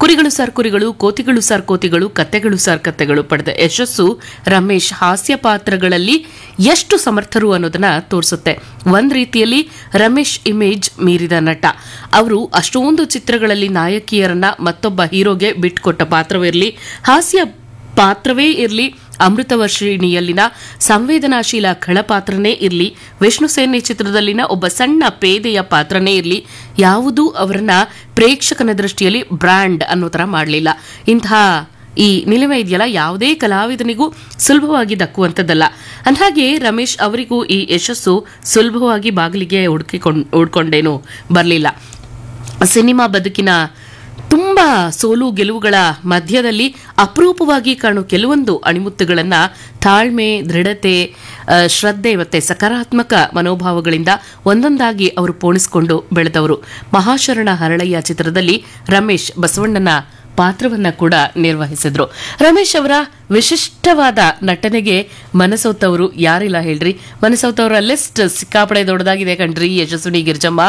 ಕುರಿಗಳು ಸಾರ್ ಕುರಿಗಳು, ಕೋತಿಗಳು ಸಾರ್ ಕೋತಿಗಳು, ಕತ್ತೆಗಳು ಸಾರ್ ಕತ್ತೆಗಳು ಪಡೆದ ಯಶಸ್ಸು ರಮೇಶ್ ಹಾಸ್ಯ ಪಾತ್ರಗಳಲ್ಲಿ ಎಷ್ಟು ಸಮರ್ಥರು ಅನ್ನೋದನ್ನ ತೋರಿಸುತ್ತೆ. ಒಂದ್ ರೀತಿಯಲ್ಲಿ ರಮೇಶ್ ಇಮೇಜ್ ಮೀರಿದ ನಟ. ಅವರು ಅಷ್ಟೊಂದು ಚಿತ್ರಗಳಲ್ಲಿ ನಾಯಕಿಯರನ್ನ ಮತ್ತೊಬ್ಬ ಹೀರೋಗೆ ಬಿಟ್ಟುಕೊಟ್ಟ ಪಾತ್ರವಿರಲಿ, ಹಾಸ್ಯ ಪಾತ್ರವೇ ಇರಲಿ, ಅಮೃತವರ್ಷಿಣಿಯಲ್ಲಿನ ಸಂವೇದನಾಶೀಲ ಖಳಪಾತ್ರನೇ ಇರಲಿ, ವಿಷ್ಣು ಸೇನೆ ಚಿತ್ರದಲ್ಲಿನ ಒಬ್ಬ ಸಣ್ಣ ಪೇದೆಯ ಪಾತ್ರನೇ ಇರಲಿ, ಯಾವುದೂ ಅವರನ್ನ ಪ್ರೇಕ್ಷಕನ ದೃಷ್ಟಿಯಲ್ಲಿ ಬ್ರ್ಯಾಂಡ್ ಅನ್ನೋ ತರ ಮಾಡಲಿಲ್ಲ. ಇಂತಹ ಈ ನಿಲುಮೆ ಇದೆಯಲ್ಲ, ಯಾವುದೇ ಕಲಾವಿದನಿಗೂ ಸುಲಭವಾಗಿ ದಕ್ಕುವಂಥದ್ದಲ್ಲ. ಅಂದಾಗೆ ರಮೇಶ್ ಅವರಿಗೂ ಈ ಯಶಸ್ಸು ಸುಲಭವಾಗಿ ಬಾಗಿಲಿಗೆ ಹುಡ್ಕೊಂಡೇನು ಬರಲಿಲ್ಲ. ಸಿನಿಮಾ ಬದುಕಿನ ತುಂಬಾ ಸೋಲು ಗೆಲುವುಗಳ ಮಧ್ಯದಲ್ಲಿ ಅಪರೂಪವಾಗಿ ಕಾಣುವ ಕೆಲವೊಂದು ಅಣಿಮುತ್ತುಗಳನ್ನ ತಾಳ್ಮೆ, ದೃಢತೆ, ಶ್ರದ್ಧೆ ಮತ್ತೆ ಸಕಾರಾತ್ಮಕ ಮನೋಭಾವಗಳಿಂದ ಒಂದೊಂದಾಗಿ ಅವರು ಪೋಣಿಸಿಕೊಂಡು ಬೆಳೆದವರು. ಮಹಾಶರಣ ಹರಳಯ್ಯ ಚಿತ್ರದಲ್ಲಿ ರಮೇಶ್ ಬಸವಣ್ಣನ ಪಾತ್ರವನ್ನ ಕೂಡ ನಿರ್ವಹಿಸಿದ್ರು. ರಮೇಶ್ ಅವರ ವಿಶಿಷ್ಟವಾದ ನಟನೆಗೆ ಮನಸೋತವರು ಯಾರಿಲ್ಲ ಹೇಳ್ರಿ. ಮನಸೋತವರ ಲಿಸ್ಟ್ ಸಿಕ್ಕಾಪಡೆ ದೊಡ್ಡದಾಗಿದೆ ಕಣ್ರಿ. ಯಶಸ್ವಿನಿ ಗಿರ್ಜಮ್ಮ,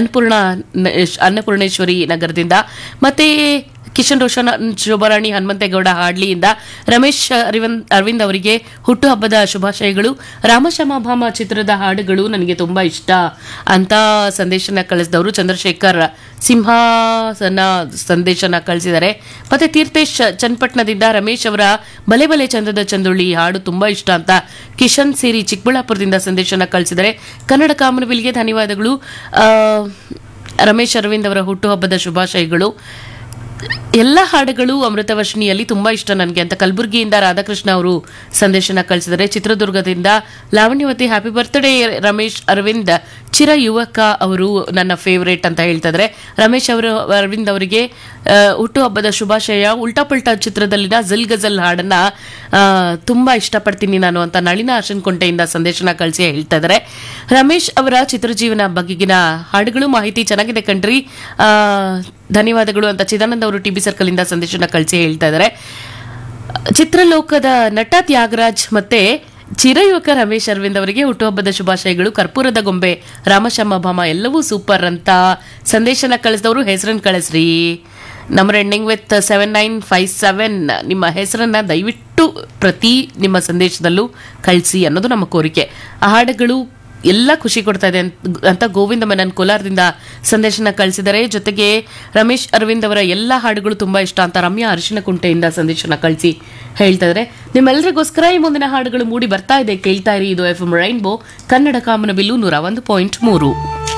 ಅನ್ನಪೂರ್ಣೇಶ್ವರಿ ನಗರದಿಂದ, ಮತ್ತೆ ಕಿಶನ್ ರೋಷನ್, ಶೋಭಾರಾಣಿ ಹನುಮಂತೇಗೌಡ ಹಾಡ್ಲಿಯಿಂದ ರಮೇಶ್ ಅರವಿಂದ್ ಅವರಿಗೆ ಹುಟ್ಟುಹಬ್ಬದ ಶುಭಾಶಯಗಳು. ರಾಮಶ್ಯಾಮಭಾಮ ಚಿತ್ರದ ಹಾಡುಗಳು ನನಗೆ ತುಂಬಾ ಇಷ್ಟ ಅಂತ ಸಂದೇಶನ ಕಳಿಸಿದವರು ಚಂದ್ರಶೇಖರ್ ಸಿಂಹಾಸನ ಸಂದೇಶನ ಕಳಿಸಿದ್ದಾರೆ. ಮತ್ತೆ ತೀರ್ಥೇಶ್ ಚನ್ನಪಟ್ಟಣದಿಂದ ರಮೇಶ್ ಅವರ ಬಲೆ ಬಲೆ ಚಂದದ ಚಂದುಳ್ಳಿ ಹಾಡು ತುಂಬಾ ಇಷ್ಟ ಅಂತ ಕಿಶನ್ ಸೇರಿ ಚಿಕ್ಕಬಳ್ಳಾಪುರದಿಂದ ಸಂದೇಶನ ಕಳಿಸಿದರೆ. ಕನ್ನಡ ಕಾಮನಬಿಲ್ಗೆ ಧನ್ಯವಾದಗಳು. ರಮೇಶ್ ಅರವಿಂದ್ ಅವರ ಹುಟ್ಟುಹಬ್ಬದ ಶುಭಾಶಯಗಳು. ಎಲ್ಲ ಹಾಡುಗಳು ಅಮೃತವರ್ಷಿಣಿಯಲ್ಲಿ ತುಂಬಾ ಇಷ್ಟ ನನಗೆ ಅಂತ ಕಲಬುರಗಿಯಿಂದ ರಾಧಾಕೃಷ್ಣ ಅವರು ಸಂದೇಶನ ಕಳಿಸಿದರೆ. ಚಿತ್ರದುರ್ಗದಿಂದ ಲಾವಣ್ಯವತಿ, ಹ್ಯಾಪಿ ಬರ್ತ್ಡೇ ರಮೇಶ್ ಅರವಿಂದ್, ಚಿರ ಯುವಕ ಅವರು ನನ್ನ ಫೇವರೇಟ್ ಅಂತ ಹೇಳ್ತಾ ಇದ್ದಾರೆ. ರಮೇಶ್ ಅರವಿಂದ್ ಅವರಿಗೆ ಹುಟ್ಟುಹಬ್ಬದ ಶುಭಾಶಯ. ಉಲ್ಟಾ ಪಲ್ಟಾ ಚಿತ್ರದಲ್ಲಿನ ಜಿಲ್ ಗಜಲ್ ಹಾಡನ್ನ ತುಂಬಾ ಇಷ್ಟಪಡ್ತೀನಿ ನಾನು ಅಂತ ನಳಿನ ಅರ್ಶನ್ಕೊಂಟೆಯಿಂದ ಸಂದೇಶನ ಕಳಿಸಿ ಹೇಳ್ತಾ ಇದ್ದಾರೆ. ರಮೇಶ್ ಅವರ ಚಿತ್ರಜೀವನ ಬಗೆಗಿನ ಹಾಡುಗಳು ಮಾಹಿತಿ ಚೆನ್ನಾಗಿದೆ ಕಣ್ರಿ, ಧನ್ಯವಾದಗಳು ಅಂತ ಚಿದಾನಂದ ಅವರು ಟಿಬಿ ಸರ್ಕಲ್ ಇಂದ ಸಂದೇಶನ ಕಳಿಸಿ ಹೇಳ್ತಾ ಇದ್ದಾರೆ. ಚಿತ್ರಲೋಕದ ನಟ ತ್ಯಾಗರಾಜ್ ಮತ್ತೆ ಚಿರಯುವಕ ರಮೇಶ್ ಅರವಿಂದ್ ಅವರಿಗೆ ಹುಟ್ಟುಹಬ್ಬದ ಶುಭಾಶಯಗಳು. ಕರ್ಪೂರದ ಗೊಂಬೆ ರಾಮಶ್ಯಾಮಭಾಮ ಎಲ್ಲವೂ ಸೂಪರ್ ಅಂತ ಸಂದೇಶನ ಕಳಿಸಿದವರು ಹೆಸರನ್ನು ಕಳಿಸ್ರಿ. ನಂಬರ್ ಎಂಡಿಂಗ್ ವಿತ್ 7957 ನಿಮ್ಮ ಹೆಸರನ್ನ ದಯವಿಟ್ಟು ಪ್ರತಿ ನಿಮ್ಮ ಸಂದೇಶದಲ್ಲೂ ಕಳಿಸಿ ಅನ್ನೋದು ನಮ್ಮ ಕೋರಿಕೆ. ಆ ಹಾಡುಗಳು ಎಲ್ಲ ಖುಷಿ ಕೊಡ್ತಾ ಇದೆ ಅಂತ ಗೋವಿಂದ ಮೆನನ್ ಕೋಲಾರದಿಂದ ಸಂದೇಶನ ಕಳಿಸಿದರೆ. ಜೊತೆಗೆ ರಮೇಶ್ ಅರವಿಂದ್ ಅವರ ಎಲ್ಲ ಹಾಡುಗಳು ತುಂಬಾ ಇಷ್ಟ ಅಂತ ರಮ್ಯಾ ಅರಿಶಿನಕುಂಟೆಯಿಂದ ಸಂದೇಶನ ಕಳಿಸಿ ಹೇಳ್ತಾ ಇದ್ದಾರೆ. ನಿಮ್ಮೆಲ್ಲರಿಗೋಸ್ಕರ ಈ ಮುಂದಿನ ಹಾಡುಗಳು ಮೂಡಿ ಬರ್ತಾ ಇದೆ, ಕೇಳ್ತಾ ಇರಿ. ಇದು FM ರೈನ್ಬೋ ಕನ್ನಡ ಕಾಮನಬಿಲ್ಲು 101.3.